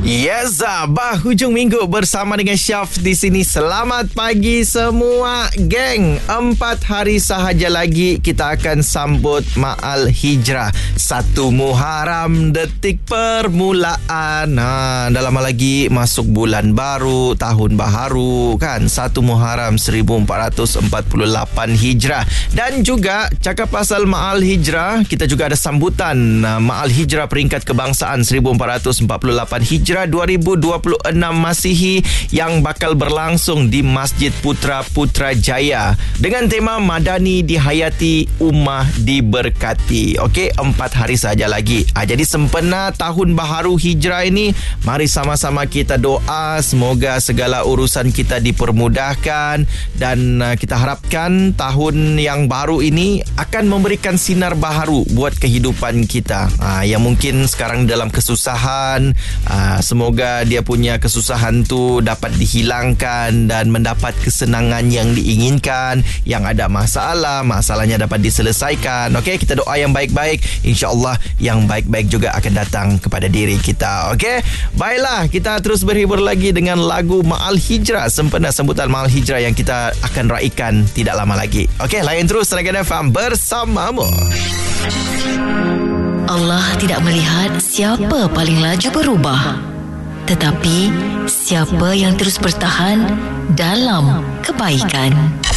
Yes, hujung minggu bersama dengan Syaf di sini. Selamat pagi semua, geng. 4 hari sahaja lagi kita akan sambut Ma'al Hijrah 1 Muharram, detik permulaan. Dah lama lagi masuk bulan baru, tahun baharu kan, 1 Muharram 1448 Hijrah. Dan juga cakap pasal Ma'al Hijrah, kita juga ada sambutan Ma'al Hijrah peringkat kebangsaan 1448 Hijrah 2026 Masihi yang bakal berlangsung di Masjid Putra Putrajaya dengan tema Madani dihayati, Ummah diberkati. Okey, 4 hari saja lagi. Jadi sempena tahun baharu Hijrah ini, mari sama-sama kita doa semoga segala urusan kita dipermudahkan dan kita harapkan tahun yang baru ini akan memberikan sinar baharu buat kehidupan kita. Yang mungkin sekarang dalam kesusahan, semoga dia punya kesusahan tu dapat dihilangkan dan mendapat kesenangan yang diinginkan. Yang ada masalahnya dapat diselesaikan. Okey, kita doa yang baik-baik. InsyaAllah yang baik-baik juga akan datang kepada diri kita. Okey, baiklah, kita terus berhibur lagi dengan lagu Ma'al Hijrah, sempena sambutan Ma'al Hijrah yang kita akan raikan tidak lama lagi. Okey, layan terus Tenaga FM bersamamu. Allah tidak melihat siapa paling laju berubah, tetapi siapa yang terus bertahan dalam kebaikan.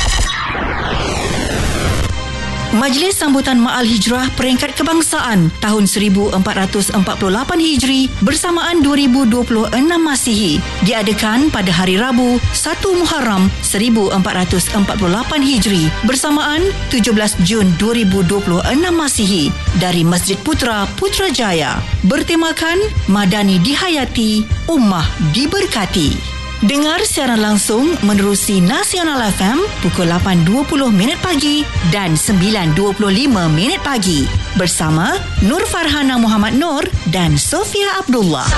Majlis sambutan Ma'al Hijrah peringkat kebangsaan tahun 1448 Hijri bersamaan 2026 Masihi diadakan pada hari Rabu 1 Muharram 1448 Hijri bersamaan 17 Jun 2026 Masihi dari Masjid Putra Putrajaya, bertemakan Madani dihayati, Ummah diberkati. Dengar siaran langsung menerusi Nasional FM pukul 8.20 pagi dan 9.25 pagi bersama Nur Farhana Muhammad Nur dan Sofia Abdullah.